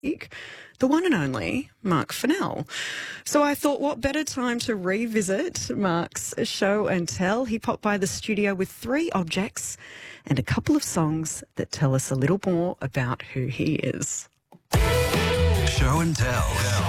the one and only Mark Fennell. So I thought, what better time to revisit Mark's show and tell? He popped by the studio with 3 objects and a couple of songs that tell us a little more about who he is. Show and tell.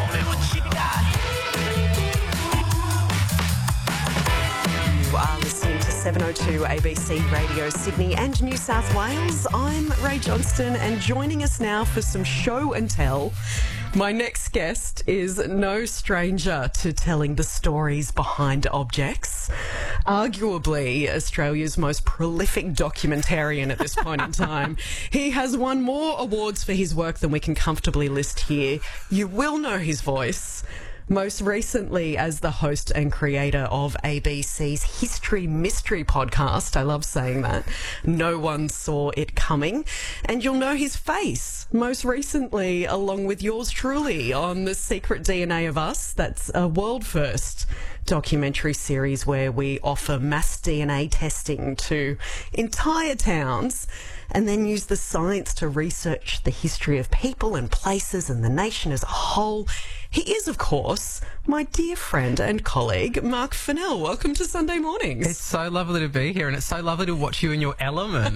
You are listening to 702 ABC Radio Sydney and New South Wales. I'm Ray Johnston, and joining us now for some show and tell, my next guest is no stranger to telling the stories behind objects. Arguably Australia's most prolific documentarian at this point in time. He has won more awards for his work than we can comfortably list here. You will know his voice, most recently as the host and creator of ABC's History Mystery podcast. I love saying that. No one saw it coming. And you'll know his face, most recently along with yours truly on The Secret DNA of Us. That's a world first documentary series where we offer mass DNA testing to entire towns and then use the science to research the history of people and places and the nation as a whole. He is, of course, my dear friend and colleague, Mark Fennell. Welcome to Sunday Mornings. It's so lovely to be here, and it's so lovely to watch you in your element.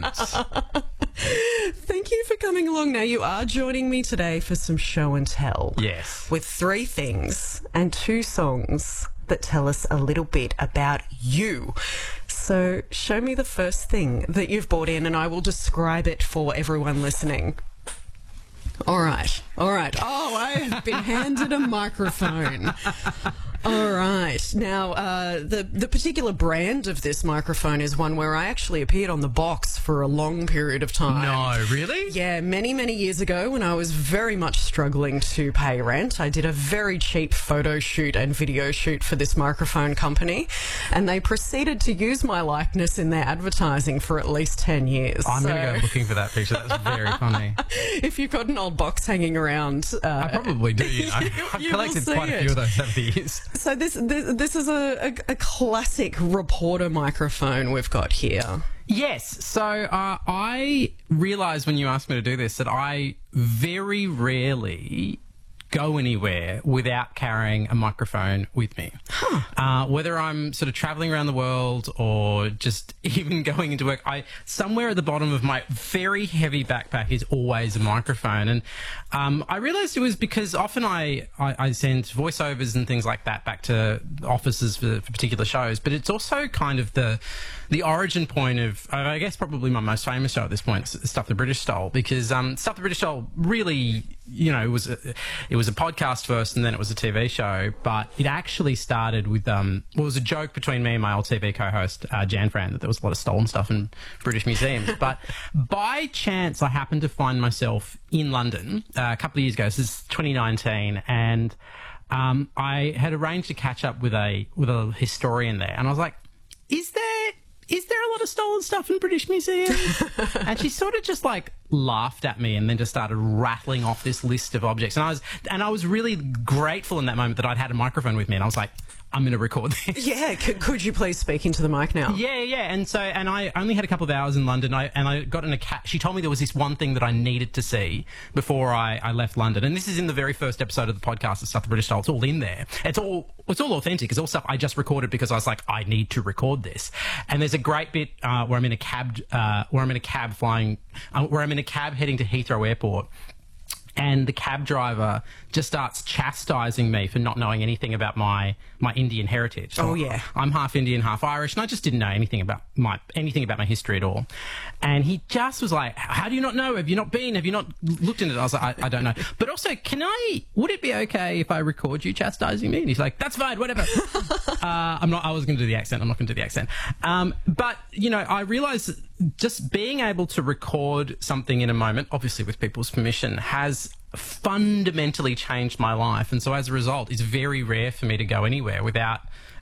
Thank you for coming along. Now, you are joining me today for some show and tell. Yes. With 3 things and 2 songs that tell us a little bit about you. So show me the first thing that you've brought in and I will describe it for everyone listening. All right. Oh, I have been handed a microphone. All right. Now, the particular brand of this microphone is one where I actually appeared on The Box for a long period of time. No, really? Yeah, many, many years ago when I was very much struggling to pay rent, I did a very cheap photo shoot and video shoot for this microphone company, and they proceeded to use my likeness in their advertising for at least 10 years. I'm going to go looking for that picture. That's very funny. If you've got an old box hanging around... I probably do. I've collected quite a few of those over the years. So this is a classic reporter microphone we've got here. Yes. So I realised when you asked me to do this that I very rarely go anywhere without carrying a microphone with me. Whether I'm sort of travelling around the world or just even going into work, somewhere at the bottom of my very heavy backpack is always a microphone. And I realised it was because often I send voiceovers and things like that back to offices for particular shows, but it's also kind of the origin point of, I guess, probably my most famous show at this point, Stuff the British Stole, because Stuff the British Stole really, it was a podcast first and then it was a TV show, but it actually started with, it was a joke between me and my old TV co-host, Jan Fran, that there was a lot of stolen stuff in British museums. But by chance, I happened to find myself in London a couple of years ago. This is 2019, and I had arranged to catch up with a historian there, and I was like, is there a lot of stolen stuff in British museums? And she sort of just like laughed at me and then just started rattling off this list of objects. And I was really grateful in that moment that I'd had a microphone with me, and I was like, I'm going to record this. Yeah, could you please speak into the mic now? Yeah. And I only had a couple of hours in London, and I got in a cab. She told me there was this one thing that I needed to see before I left London. And this is in the very first episode of the podcast, The Stuff the British Stole. It's all in there. It's all authentic. It's all stuff I just recorded because I was like, I need to record this. And there's a great bit where I'm in a cab heading to Heathrow Airport. And the cab driver just starts chastising me for not knowing anything about my Indian heritage. So yeah. I'm half Indian, half Irish, and I just didn't know anything about my history at all. And he just was like, how do you not know? Have you not been? Have you not looked into it? I was like, I don't know. But also, would it be okay if I record you chastising me? And he's like, that's fine, whatever. I was going to do the accent. I'm not going to do the accent. But, I realised just being able to record something in a moment, obviously with people's permission, has fundamentally changed my life. And so as a result, it's very rare for me to go anywhere without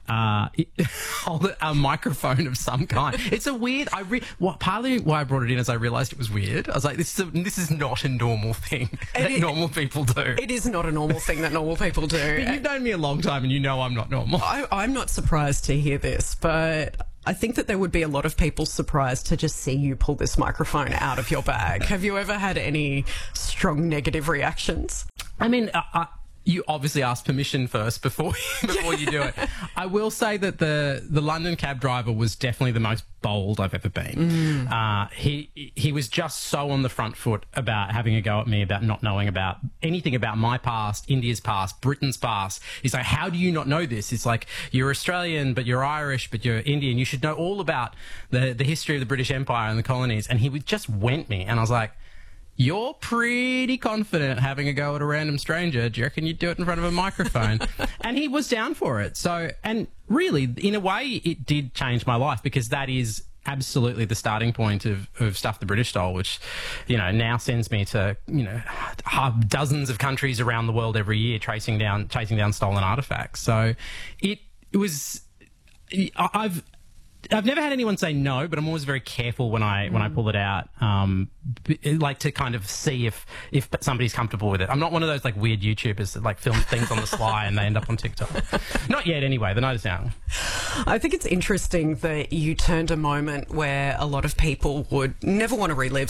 a microphone of some kind. It's a weird, partly why I brought it in is I realised it was weird. I was like, this is not a normal thing that normal people do. It is not a normal thing that normal people do. But you've known me a long time and you know I'm not normal. I'm not surprised to hear this, but I think that there would be a lot of people surprised to just see you pull this microphone out of your bag. Have you ever had any strong negative reactions? I mean, you obviously ask permission first before you do it. I will say that the London cab driver was definitely the most bold I've ever been. He was just so on the front foot about having a go at me, about not knowing about anything about my past, India's past, Britain's past. He's like, how do you not know this? It's like, you're Australian, but you're Irish, but you're Indian. You should know all about the history of the British Empire and the colonies. And he would just went me. And I was like, you're pretty confident having a go at a random stranger. Do you reckon you'd do it in front of a microphone? And he was down for it. So, and really, in a way, it did change my life, because that is absolutely the starting point of Stuff the British Stole, which, you know, now sends me to, you know, dozens of countries around the world every year chasing down stolen artifacts. So it was, I've never had anyone say no, but I'm always very careful when I pull it out, like to kind of see if somebody's comfortable with it. I'm not one of those like weird YouTubers that like film things on the sly and they end up on TikTok. Not yet, anyway. The night is young. I think it's interesting that you turned a moment where a lot of people would never want to relive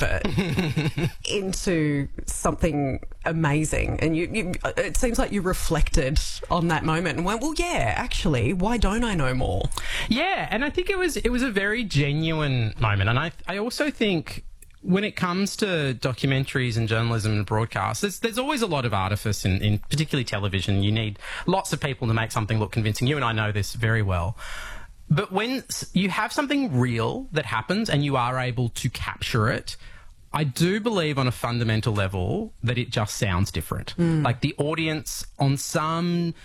it into something amazing, and it seems like you reflected on that moment and went, well, yeah, actually, why don't I know more? Yeah, and I think it was a very genuine moment, and I also think when it comes to documentaries and journalism and broadcasts, there's always a lot of artifice in particularly television. You need lots of people to make something look convincing. You and I know this very well. But when you have something real that happens and you are able to capture it, I do believe on a fundamental level that it just sounds different. Like the audience on some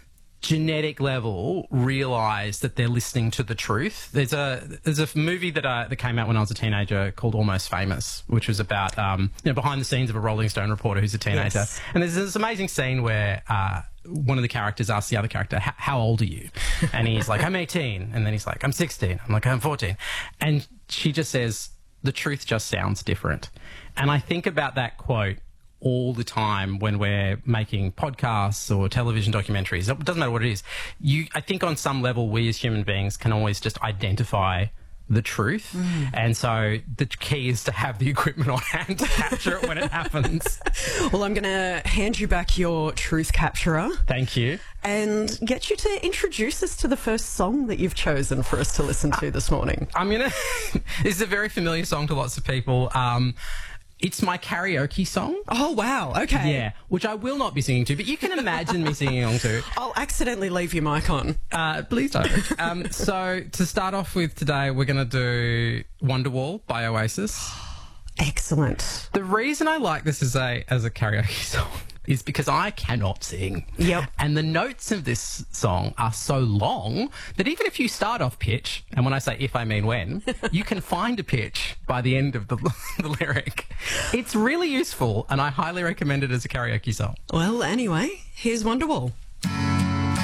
genetic level realise that they're listening to the truth. There's a movie that came out when I was a teenager called Almost Famous, which was about behind the scenes of a Rolling Stone reporter who's a teenager. Yes. And there's this amazing scene where one of the characters asks the other character, how old are you? And he's like, I'm 18. And then he's like, I'm 16. I'm like, I'm 14. And she just says, the truth just sounds different. And I think about that quote all the time when we're making podcasts or television documentaries. It doesn't matter what it is. I think on some level, we as human beings can always just identify the truth. And so the key is to have the equipment on hand to capture it when it happens. Well, I'm going to hand you back your truth capturer. Thank you. And get you to introduce us to the first song that you've chosen for us to listen to this morning. This is a very familiar song to lots of people. It's my karaoke song. Oh, wow. Okay. Yeah, which I will not be singing to, but you can imagine me singing along to. I'll accidentally leave your mic on. Please don't. So to start off with today, we're going to do Wonderwall by Oasis. Excellent. The reason I like this as a karaoke song is because I cannot sing. Yep. And the notes of this song are so long that even if you start off pitch, and when I say if, I mean when, you can find a pitch by the end of the lyric. It's really useful, and I highly recommend it as a karaoke song. Well, anyway, here's Wonderwall.